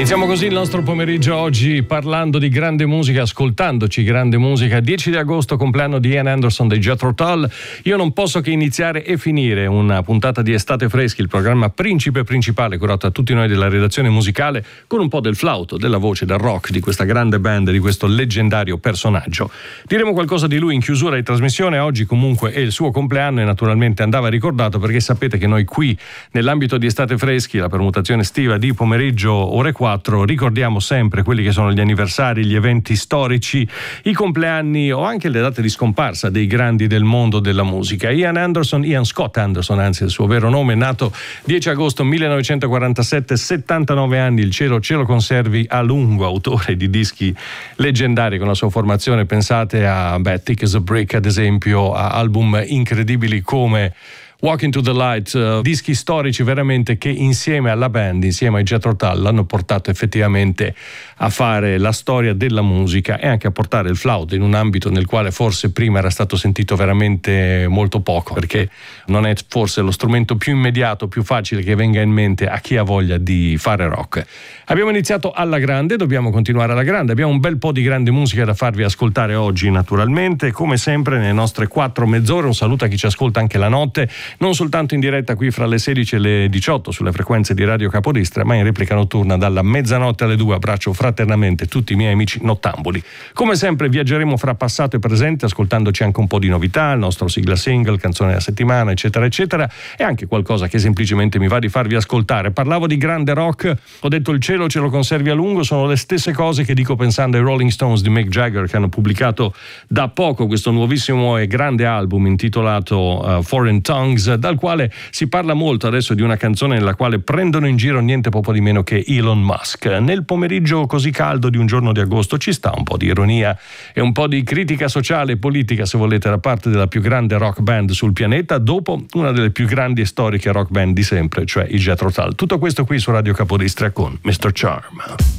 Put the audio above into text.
Iniziamo così il nostro pomeriggio oggi parlando di grande musica, ascoltandoci grande musica. 10 di agosto, compleanno di Ian Anderson dei Jethro Tull. Io non posso che iniziare e finire una puntata di Estate Freschi, il programma principale curato da tutti noi della redazione musicale, con un po' del flauto, della voce, del rock di questa grande band, di questo leggendario personaggio. Diremo qualcosa di lui in chiusura di trasmissione. Oggi comunque è il suo compleanno e naturalmente andava ricordato, perché sapete che noi qui nell'ambito di Estate Freschi, la permutazione estiva di pomeriggio ore 4, ricordiamo sempre quelli che sono gli anniversari, gli eventi storici, i compleanni o anche le date di scomparsa dei grandi del mondo della musica. Ian Scott Anderson, anzi il suo vero nome, nato 10 agosto 1947, 79 anni, il cielo ce lo conservi a lungo, autore di dischi leggendari con la sua formazione. Pensate a Thick as a Brick, ad esempio, a album incredibili come Walking to the Light, dischi storici veramente che insieme alla band, insieme ai Jethro Tull, l'hanno portato effettivamente a fare la storia della musica e anche a portare il flauto in un ambito nel quale forse prima era stato sentito veramente molto poco, perché non è forse lo strumento più immediato, più facile che venga in mente a chi ha voglia di fare rock. Abbiamo iniziato alla grande, dobbiamo continuare alla grande, abbiamo un bel po' di grande musica da farvi ascoltare oggi naturalmente, come sempre nelle nostre 4 mezz'ore. Un saluto a chi ci ascolta anche la notte, non soltanto in diretta qui fra le 16 e le 18 sulle frequenze di Radio Capodistria, ma in replica notturna dalla mezzanotte alle 2. Abbraccio fraternamente tutti i miei amici nottambuli. Come sempre viaggeremo fra passato e presente, ascoltandoci anche un po' di novità, il nostro sigla single, canzone della settimana, eccetera eccetera, e anche qualcosa che semplicemente mi va di farvi ascoltare. Parlavo di grande rock, ho detto il cielo ce lo conservi a lungo, sono le stesse cose che dico pensando ai Rolling Stones di Mick Jagger, che hanno pubblicato da poco questo nuovissimo e grande album intitolato Foreign Tongues, dal quale si parla molto adesso di una canzone nella quale prendono in giro niente poco di meno che Elon Musk. Nel pomeriggio così caldo di un giorno di agosto ci sta un po' di ironia e un po' di critica sociale e politica, se volete, da parte della più grande rock band sul pianeta, dopo una delle più grandi e storiche rock band di sempre, cioè i Jethro Tull. Tutto questo qui su Radio Capodistria con Mr. Charm.